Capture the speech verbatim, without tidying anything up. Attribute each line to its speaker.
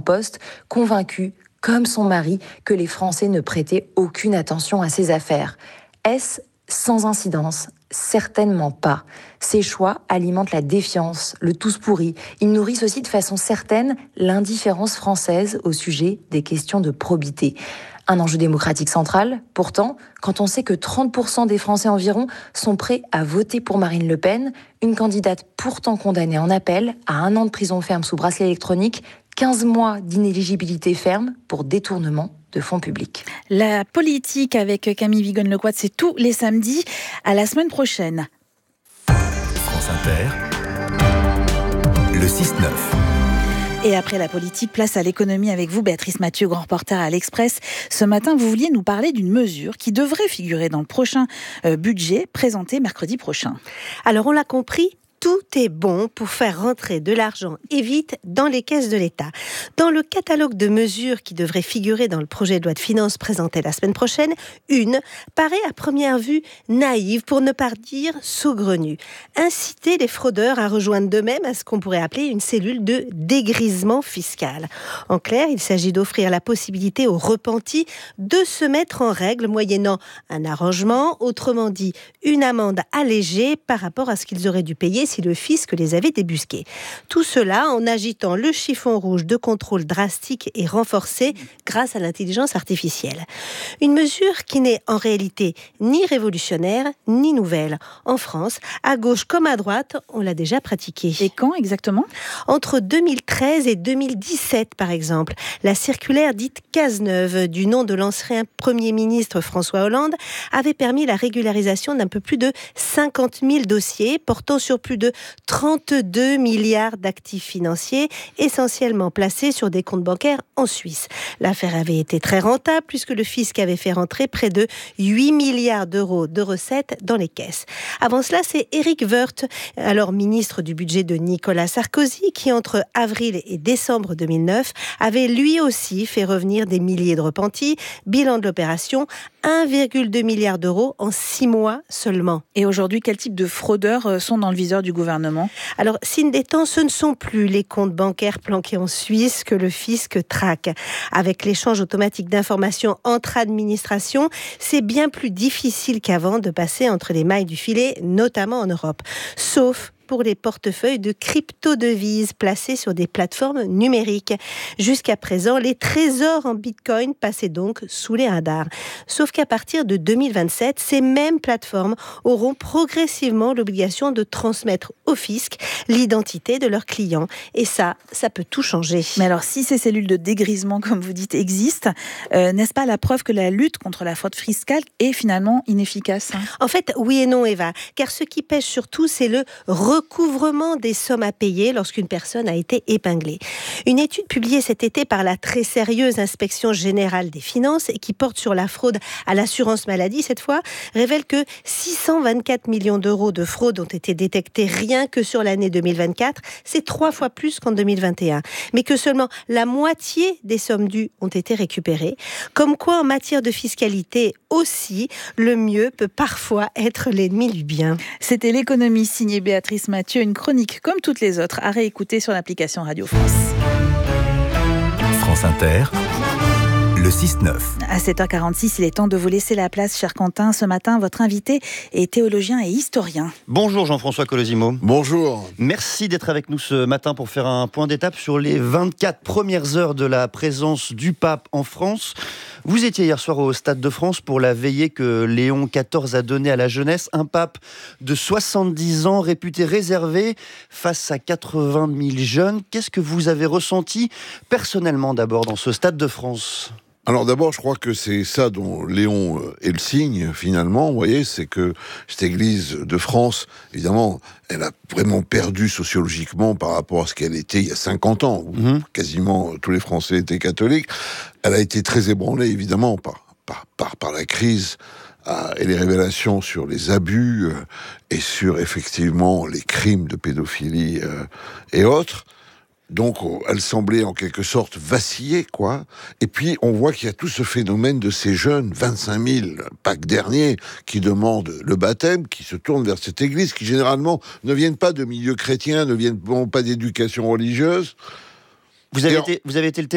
Speaker 1: Post, convaincue, comme son mari, que les Français ne prêtaient aucune attention à ses affaires. Est-ce sans incidence ? Certainement pas. Ces choix alimentent la défiance, le tous pourri. Ils nourrissent aussi de façon certaine l'indifférence française au sujet des questions de probité. Un enjeu démocratique central, pourtant, quand on sait que trente pour cent des Français environ sont prêts à voter pour Marine Le Pen, une candidate pourtant condamnée en appel à un an de prison ferme sous bracelet électronique, quinze mois d'inéligibilité ferme pour détournement de fonds publics.
Speaker 2: La politique avec Camille Vigonne-Lequat, c'est tous les samedis. À la semaine prochaine.
Speaker 3: France Inter, le six neuf.
Speaker 2: Et après la politique, place à l'économie avec vous, Béatrice Mathieu, grand reporter à l'Express. Ce matin, vous vouliez nous parler d'une mesure qui devrait figurer dans le prochain euh, budget présenté mercredi prochain.
Speaker 4: Alors, on l'a compris, tout est bon pour faire rentrer de l'argent et vite dans les caisses de l'État. Dans le catalogue de mesures qui devraient figurer dans le projet de loi de finances présenté la semaine prochaine, une paraît à première vue naïve, pour ne pas dire saugrenue. Inciter les fraudeurs à rejoindre d'eux-mêmes à ce qu'on pourrait appeler une cellule de dégrisement fiscal. En clair, il s'agit d'offrir la possibilité aux repentis de se mettre en règle moyennant un arrangement, autrement dit une amende allégée par rapport à ce qu'ils auraient dû payer si le fisc les avait débusqués. Tout cela en agitant le chiffon rouge de contrôle drastique et renforcé grâce à l'intelligence artificielle. Une mesure qui n'est en réalité ni révolutionnaire ni nouvelle. En France, à gauche comme à droite, on l'a déjà pratiquée.
Speaker 2: Et quand exactement ?
Speaker 4: Entre deux mille treize et deux mille dix-sept, par exemple. La circulaire dite Cazeneuve, du nom de l'ancien Premier ministre François Hollande, avait permis la régularisation d'un peu plus de cinquante mille dossiers portant sur plus de trente-deux milliards d'actifs financiers, essentiellement placés sur des comptes bancaires en Suisse. L'affaire avait été très rentable puisque le fisc avait fait rentrer près de huit milliards d'euros de recettes dans les caisses. Avant cela, c'est Éric Woerth, alors ministre du budget de Nicolas Sarkozy, qui entre avril et décembre deux mille neuf avait lui aussi fait revenir des milliers de repentis. Bilan de l'opération, un virgule deux milliard d'euros en six mois seulement.
Speaker 2: Et aujourd'hui, quel type de fraudeurs sont dans le viseur du gouvernement ?
Speaker 4: Alors, signe des temps, ce ne sont plus les comptes bancaires planqués en Suisse que le fisc traque. Avec l'échange automatique d'informations entre administrations, c'est bien plus difficile qu'avant de passer entre les mailles du filet, notamment en Europe. Sauf pour les portefeuilles de crypto-devises placés sur des plateformes numériques. Jusqu'à présent, les trésors en bitcoin passaient donc sous les radars. Sauf qu'à partir de deux mille vingt-sept, ces mêmes plateformes auront progressivement l'obligation de transmettre au fisc l'identité de leurs clients. Et ça, ça peut tout changer.
Speaker 2: Mais alors, si ces cellules de dégrisement, comme vous dites, existent, euh, n'est-ce pas la preuve que la lutte contre la fraude fiscale est finalement inefficace ?
Speaker 4: En fait, oui et non, Eva. Car ce qui pêche surtout, c'est le recouvrement des sommes à payer lorsqu'une personne a été épinglée. Une étude publiée cet été par la très sérieuse Inspection Générale des Finances et qui porte sur la fraude à l'assurance maladie cette fois, révèle que six cent vingt-quatre millions d'euros de fraude ont été détectés rien que sur l'année deux mille vingt-quatre. C'est trois fois plus qu'en deux mille vingt et un. Mais que seulement la moitié des sommes dues ont été récupérées. Comme quoi, en matière de fiscalité aussi, le mieux peut parfois être l'ennemi du bien.
Speaker 2: C'était l'économie signée Béatrice Mathieu, une chronique comme toutes les autres à réécouter sur l'application Radio France.
Speaker 3: France Inter, le six neuf.
Speaker 2: À sept heures quarante-six, il est temps de vous laisser la place, cher Quentin. Ce matin, votre invité est théologien et historien.
Speaker 5: Bonjour Jean-François Colosimo.
Speaker 6: Bonjour.
Speaker 5: Merci d'être avec nous ce matin pour faire un point d'étape sur les vingt-quatre premières heures de la présence du pape en France. Vous étiez hier soir au Stade de France pour la veillée que Léon quatorze a donnée à la jeunesse. Un pape de soixante-dix ans, réputé réservé face à quatre-vingt mille jeunes. Qu'est-ce que vous avez ressenti personnellement d'abord dans ce Stade de France ?
Speaker 6: Alors d'abord, je crois que c'est ça dont Léon est le signe, finalement. Vous voyez, c'est que cette Église de France, évidemment, elle a vraiment perdu sociologiquement par rapport à ce qu'elle était il y a cinquante ans, où mmh. quasiment tous les Français étaient catholiques. Elle a été très ébranlée, évidemment, par, par, par, par la crise euh, et les révélations sur les abus euh, et sur, effectivement, les crimes de pédophilie euh, et autres. Donc, elle semblait en quelque sorte vaciller, quoi. Et puis, on voit qu'il y a tout ce phénomène de ces jeunes, vingt-cinq mille, Pâques dernier, qui demandent le baptême, qui se tournent vers cette église, qui généralement ne viennent pas de milieux chrétiens, ne viennent pas d'éducation religieuse.
Speaker 5: Vous avez, été, vous avez été le témoin